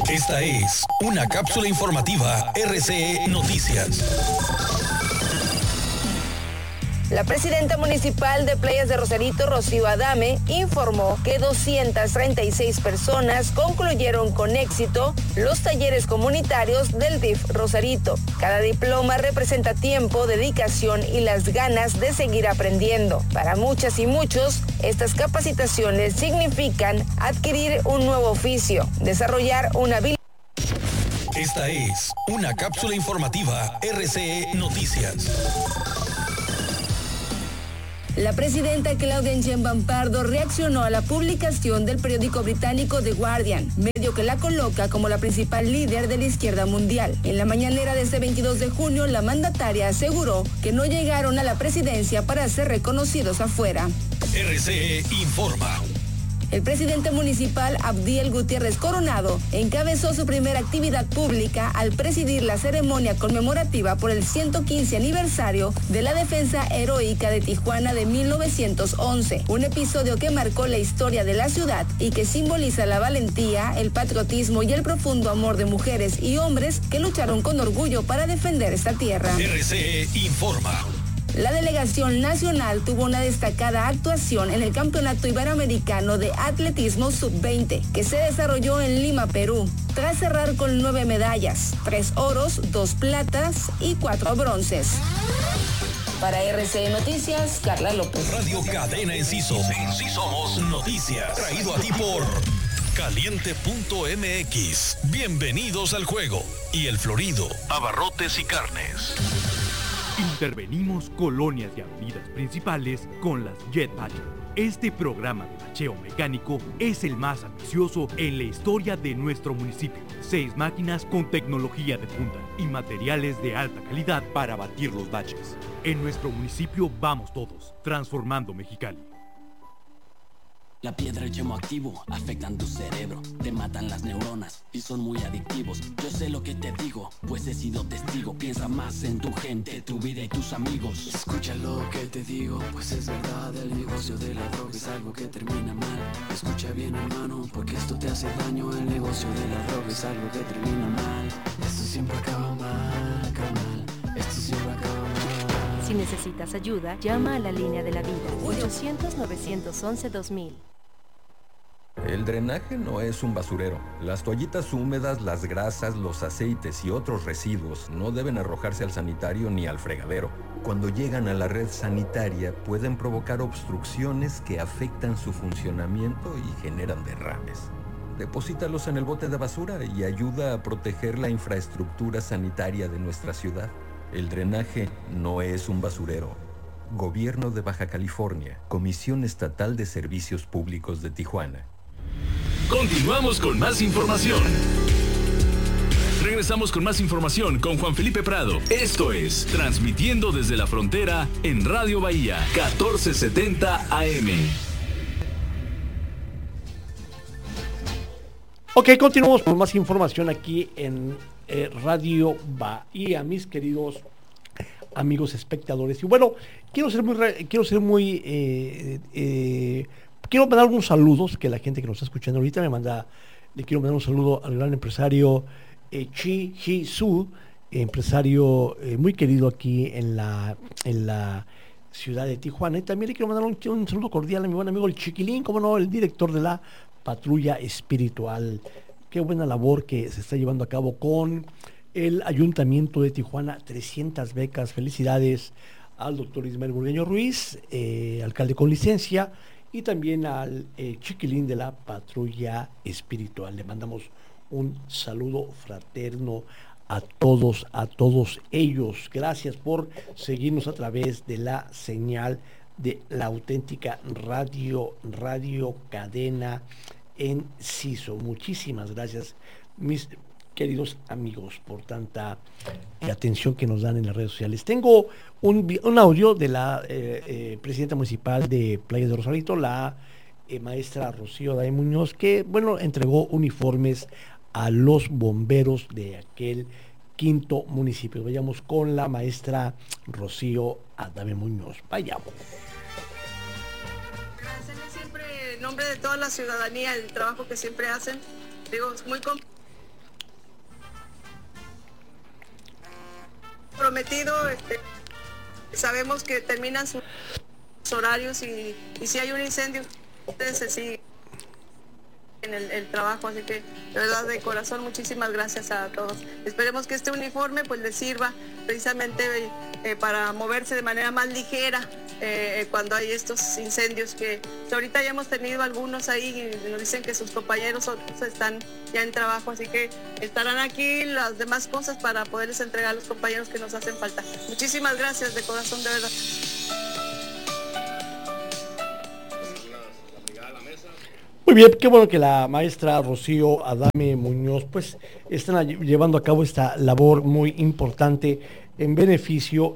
Esta es una cápsula informativa RCE Noticias. La presidenta municipal de Playas de Rosarito, Rocío Adame, informó que 236 personas concluyeron con éxito los talleres comunitarios del DIF Rosarito. Cada diploma representa tiempo, dedicación y las ganas de seguir aprendiendo. Para muchas y muchos, estas capacitaciones significan adquirir un nuevo oficio, desarrollar una habilidad. Esta es una cápsula informativa RCE Noticias. La presidenta Claudia Sheinbaum Pardo reaccionó a la publicación del periódico británico The Guardian, medio que la coloca como la principal líder de la izquierda mundial. En la mañanera de este 22 de junio, la mandataria aseguró que no llegaron a la presidencia para ser reconocidos afuera. RCE informa. El presidente municipal Abdiel Gutiérrez Coronado encabezó su primera actividad pública al presidir la ceremonia conmemorativa por el 115 aniversario de la defensa heroica de Tijuana de 1911, un episodio que marcó la historia de la ciudad y que simboliza la valentía, el patriotismo y el profundo amor de mujeres y hombres que lucharon con orgullo para defender esta tierra. RCE informa. La delegación nacional tuvo una destacada actuación en el Campeonato Iberoamericano de Atletismo Sub-20, que se desarrolló en Lima, Perú, tras cerrar con 9 medallas, 3 oros, 2 platas y 4 bronces. Para RCE Noticias, Carla López. Radio Cadena Enciso. Sí somos noticias. Traído a ti por Caliente.mx. Bienvenidos al juego. Y El Florido, abarrotes y carnes. Intervenimos colonias y avenidas principales con las Jetpack. Este programa de bacheo mecánico es el más ambicioso en la historia de nuestro municipio. 6 máquinas con tecnología de punta y materiales de alta calidad para batir los baches. En nuestro municipio vamos todos, transformando Mexicali. La piedra y el yemo activo afectan tu cerebro, te matan las neuronas y son muy adictivos. Yo sé lo que te digo, pues he sido testigo. Piensa más en tu gente, tu vida y tus amigos. Escucha lo que te digo, pues es verdad. El negocio de la droga es algo que termina mal. Escucha bien, hermano, porque esto te hace daño. El negocio de la droga es algo que termina mal. Esto siempre acaba mal, carnal. Esto siempre acaba mal. Si necesitas ayuda, llama a la línea de la vida, 800-911-2000. El drenaje no es un basurero. Las toallitas húmedas, las grasas, los aceites y otros residuos no deben arrojarse al sanitario ni al fregadero. Cuando llegan a la red sanitaria pueden provocar obstrucciones que afectan su funcionamiento y generan derrames. Deposítalos en el bote de basura y ayuda a proteger la infraestructura sanitaria de nuestra ciudad. El drenaje no es un basurero. Gobierno de Baja California, Comisión Estatal de Servicios Públicos de Tijuana. Continuamos con más información. Regresamos con más información con Juan Felipe Prado. Esto es Transmitiendo desde la Frontera en Radio Bahía, 1470 AM. Ok, continuamos con más información aquí en Radio Bahía, mis queridos amigos espectadores. Y bueno, quiero mandar algunos saludos que la gente que nos está escuchando ahorita le quiero mandar un saludo al gran empresario Chi Hee-Soo, empresario muy querido aquí en la ciudad de Tijuana. Y también le quiero mandar un saludo cordial a mi buen amigo el Chiquilín, como no, el director de la Patrulla Espiritual. Qué buena labor que se está llevando a cabo con el Ayuntamiento de Tijuana. 300 becas. Felicidades al doctor Ismael Burgueño Ruiz, alcalde con licencia, y también al Chiquilín de la Patrulla Espiritual. Le mandamos un saludo fraterno a todos ellos. Gracias por seguirnos a través de la señal de la auténtica Radio Cadena Enciso. Muchísimas gracias, mis queridos amigos, por tanta atención que nos dan en las redes sociales. Tengo un audio de la presidenta municipal de Playas de Rosarito, la maestra Rocío Adame Muñoz, que, bueno, entregó uniformes a los bomberos de aquel quinto municipio. Vayamos con la maestra Rocío Adame Muñoz. Vayamos. Agradecerles siempre en nombre de toda la ciudadanía el trabajo que siempre hacen. Digo, es muy complicado. comprometido, sabemos que terminan sus horarios y si hay un incendio, ustedes se siguen en el trabajo, así que de verdad de corazón muchísimas gracias a todos. Esperemos que este uniforme pues les sirva precisamente para moverse de manera más ligera cuando hay estos incendios que ahorita ya hemos tenido algunos ahí y nos dicen que sus compañeros otros están ya en trabajo, así que estarán aquí las demás cosas para poderles entregar a los compañeros que nos hacen falta. Muchísimas gracias de corazón, de verdad. Muy bien, qué bueno que la maestra Rocío Adame Muñoz pues están llevando a cabo esta labor muy importante en beneficio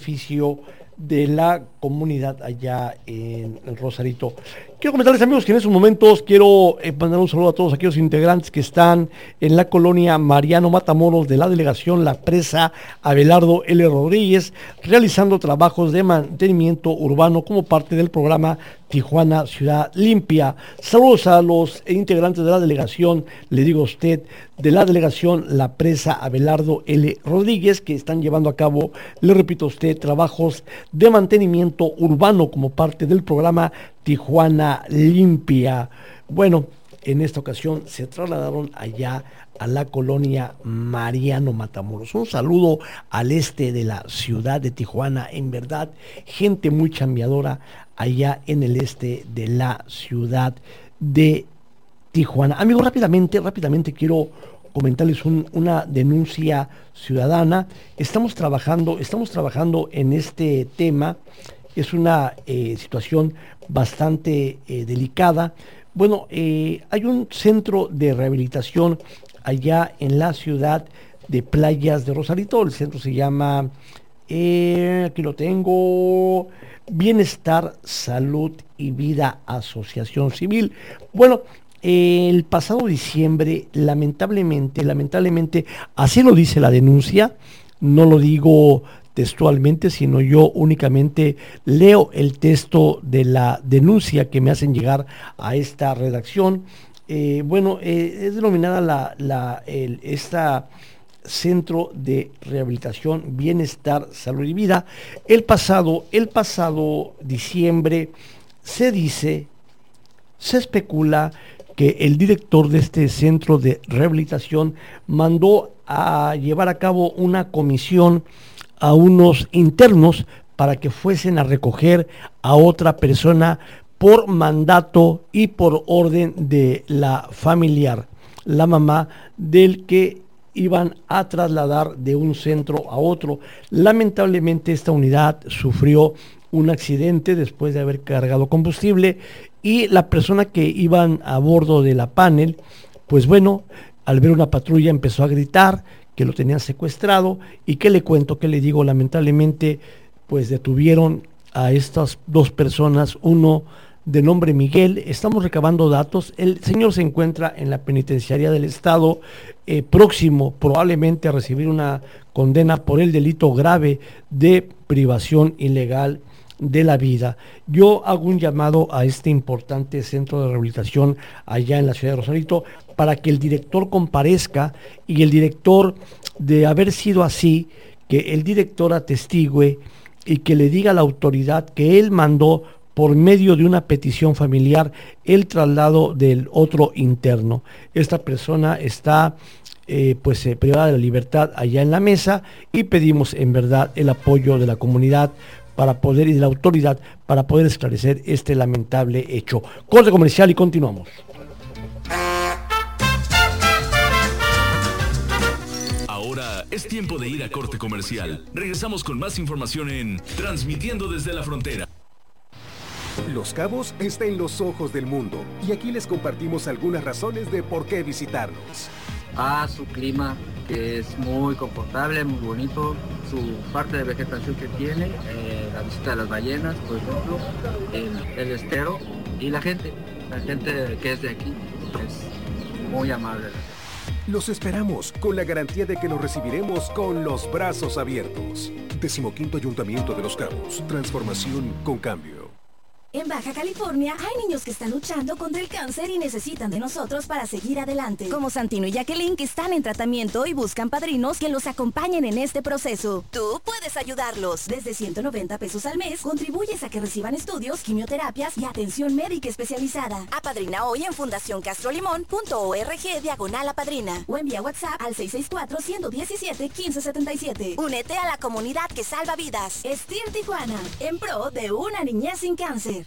de la comunidad allá en Rosarito. Quiero comentarles, amigos, que en estos momentos quiero mandar un saludo a todos aquellos integrantes que están en la colonia Mariano Matamoros de la delegación La Presa Abelardo L. Rodríguez, realizando trabajos de mantenimiento urbano como parte del programa Tijuana Ciudad Limpia. Saludos a los integrantes de la delegación, le digo a usted, de la delegación La Presa Abelardo L. Rodríguez, que están llevando a cabo, le repito a usted, trabajos de mantenimiento urbano como parte del programa Tijuana Limpia. Bueno, en esta ocasión se trasladaron allá a la colonia Mariano Matamoros. Un saludo al este de la ciudad de Tijuana, en verdad, gente muy chambeadora allá en el este de la ciudad de Tijuana. Amigos, rápidamente quiero comentarles una denuncia ciudadana. Estamos trabajando en este tema. Es una situación bastante delicada. Bueno, hay un centro de rehabilitación allá en la ciudad de Playas de Rosarito. El centro se llama, aquí lo tengo, Bienestar, Salud y Vida Asociación Civil. Bueno, el pasado diciembre, lamentablemente, así lo dice la denuncia, no lo digo textualmente, sino yo únicamente leo el texto de la denuncia que me hacen llegar a esta redacción. Es denominada esta Centro de Rehabilitación, Bienestar, Salud y Vida. El pasado diciembre se especula que el director de este centro de rehabilitación mandó a llevar a cabo una comisión a unos internos para que fuesen a recoger a otra persona por mandato y por orden de la familiar, la mamá del que iban a trasladar de un centro a otro. Lamentablemente esta unidad sufrió un accidente después de haber cargado combustible y la persona que iban a bordo de la panel, pues bueno, al ver una patrulla empezó a gritar que lo tenían secuestrado. Y qué le cuento, qué le digo, lamentablemente pues detuvieron a estas dos personas, uno de nombre Miguel. Estamos recabando datos. El señor se encuentra en la penitenciaría del estado, próximo probablemente a recibir una condena por el delito grave de privación ilegal de la vida. Yo hago un llamado a este importante centro de rehabilitación allá en la ciudad de Rosarito para que el director comparezca y el director, de haber sido así, que el director atestigue y que le diga a la autoridad que él mandó por medio de una petición familiar el traslado del otro interno. Esta persona está privada de la libertad allá en la mesa y pedimos en verdad el apoyo de la comunidad para poder y de la autoridad para poder esclarecer este lamentable hecho. Corte comercial y continuamos. Ahora es tiempo de ir a corte comercial. Regresamos con más información en Transmitiendo desde la Frontera. Los Cabos está en los ojos del mundo y aquí les compartimos algunas razones de por qué visitarnos. Su clima, que es muy confortable, muy bonito, su parte de vegetación que tiene, la visita de las ballenas, por ejemplo, el estero y la gente que es de aquí es muy amable. Los esperamos con la garantía de que los recibiremos con los brazos abiertos. 15º Ayuntamiento de Los Cabos, transformación con cambio. En Baja California hay niños que están luchando contra el cáncer y necesitan de nosotros para seguir adelante. Como Santino y Jacqueline, que están en tratamiento y buscan padrinos que los acompañen en este proceso. Tú puedes ayudarlos. Desde 190 pesos al mes, contribuyes a que reciban estudios, quimioterapias y atención médica especializada. Apadrina hoy en fundacioncastrolimón.org/apadrina o envía WhatsApp al 664-117-1577. Únete a la comunidad que salva vidas. STIR Tijuana, en pro de una niñez sin cáncer.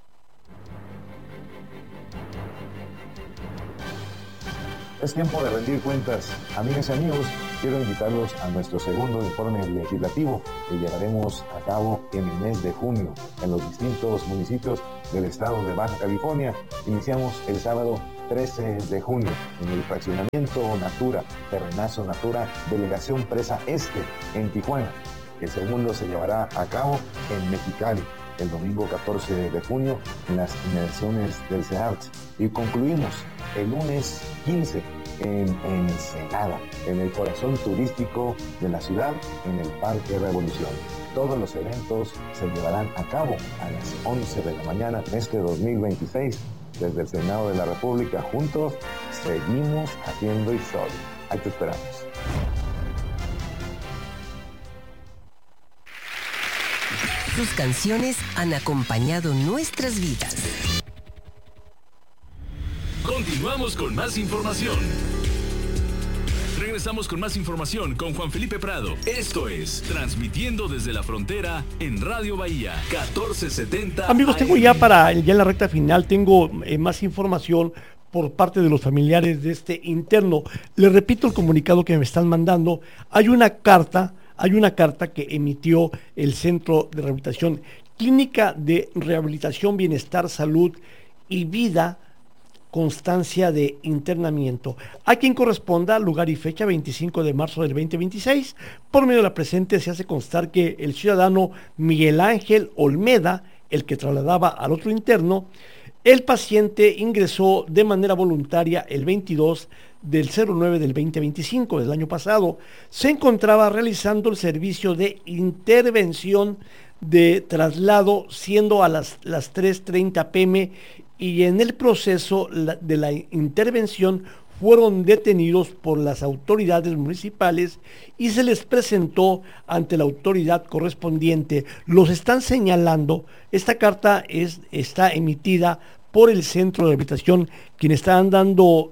Es tiempo de rendir cuentas. Amigas y amigos, quiero invitarlos a nuestro segundo informe legislativo que llevaremos a cabo en el mes de junio en los distintos municipios del estado de Baja California. Iniciamos el sábado 13 de junio en el fraccionamiento Natura, Terrenazo Natura, Delegación Presa Este, en Tijuana. El segundo se llevará a cabo en Mexicali, el domingo 14 de junio en las inmersiones del CEARTS. Y concluimos el lunes 15 en Ensenada, en el corazón turístico de la ciudad, en el Parque Revolución. Todos los eventos se llevarán a cabo a las 11 de la mañana en este 2026. Desde el Senado de la República, juntos seguimos haciendo historia. Ahí te esperamos. Sus canciones han acompañado nuestras vidas. Continuamos con más información. Regresamos con más información con Juan Felipe Prado. Esto es Transmitiendo desde la Frontera en Radio Bahía 1470. Amigos, tengo ya en la recta final, tengo más información por parte de los familiares de este interno. Les repito el comunicado que me están mandando. Hay una carta que emitió el Centro de Rehabilitación, Clínica de Rehabilitación, Bienestar, Salud y Vida, constancia de internamiento. A quien corresponda, lugar y fecha 25 de marzo del 2026. Por medio de la presente se hace constar que el ciudadano Miguel Ángel Olmeda, el que trasladaba al otro interno, el paciente ingresó de manera voluntaria el 22 del 09 del 2025, del año pasado. Se encontraba realizando el servicio de intervención de traslado, siendo a las 3:30 p.m. y en el proceso de la intervención fueron detenidos por las autoridades municipales y se les presentó ante la autoridad correspondiente. Los están señalando. Esta carta está emitida por el Centro de Rehabilitación, quienes están dando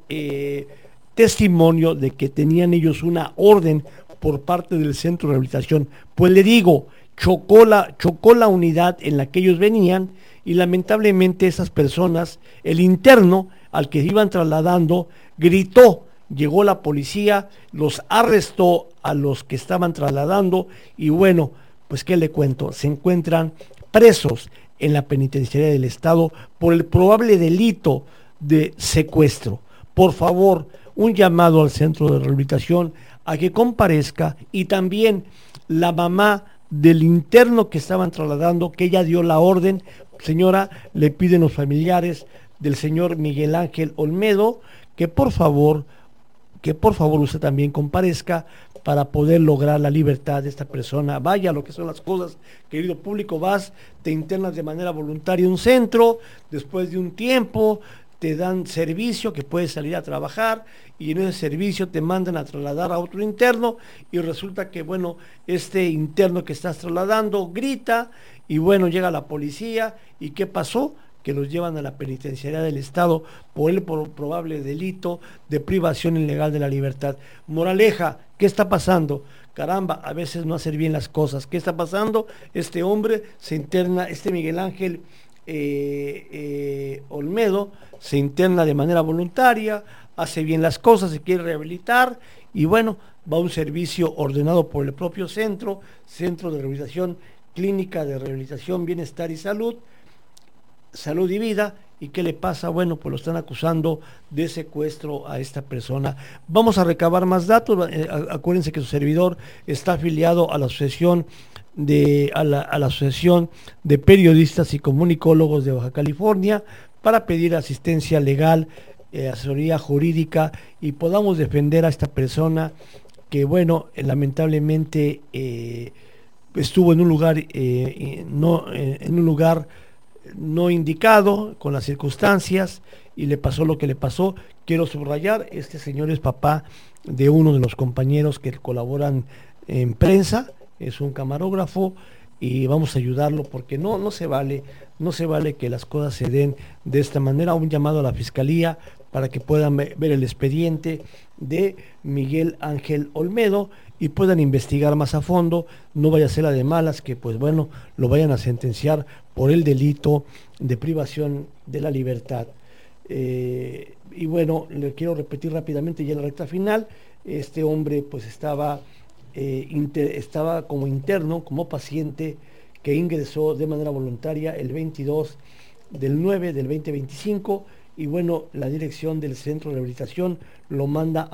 testimonio de que tenían ellos una orden por parte del Centro de Rehabilitación. Pues le digo, chocó la unidad en la que ellos venían y lamentablemente esas personas, el interno al que iban trasladando, gritó, llegó la policía, los arrestó a los que estaban trasladando y bueno, pues qué le cuento, se encuentran presos en la penitenciaría del estado por el probable delito de secuestro. Por favor, un llamado al Centro de Rehabilitación a que comparezca, y también la mamá del interno que estaban trasladando, que ella dio la orden. Señora, le piden los familiares del señor Miguel Ángel Olmedo que por favor usted también comparezca para poder lograr la libertad de esta persona. Vaya lo que son las cosas, querido público. Vas, te internas de manera voluntaria en un centro, después de un tiempo te dan servicio, que puedes salir a trabajar, y en ese servicio te mandan a trasladar a otro interno, y resulta que, bueno, este interno que estás trasladando grita, y bueno, llega la policía, ¿y qué pasó? Que los llevan a la penitenciaría del estado por el probable delito de privación ilegal de la libertad. Moraleja, ¿qué está pasando? Caramba, a veces no hacer bien las cosas. ¿Qué está pasando? Este hombre se interna, Miguel Ángel Olmedo se interna de manera voluntaria, hace bien las cosas, se quiere rehabilitar y bueno, va a un servicio ordenado por el propio Centro de Rehabilitación, Clínica de Rehabilitación, Bienestar y Salud y Vida. ¿Y qué le pasa? Bueno, pues lo están acusando de secuestro a esta persona. Vamos a recabar más datos. Acuérdense que su servidor está afiliado a la asociación a la Asociación de Periodistas y Comunicólogos de Baja California para pedir asistencia legal, asesoría jurídica, y podamos defender a esta persona que, bueno, lamentablemente estuvo en un lugar no indicado con las circunstancias y le pasó lo que le pasó. Quiero subrayar, este señor es papá de uno de los compañeros que colaboran en prensa, es un camarógrafo y vamos a ayudarlo porque no se vale que las cosas se den de esta manera. Un llamado a la Fiscalía para que puedan ver el expediente de Miguel Ángel Olmedo y puedan investigar más a fondo, no vaya a ser la de malas que pues bueno, lo vayan a sentenciar por el delito de privación de la libertad. Y bueno, le quiero repetir rápidamente ya en la recta final, este hombre pues estaba como interno, como paciente que ingresó de manera voluntaria el 22 del 9 del 2025 y bueno, la dirección del centro de rehabilitación lo manda a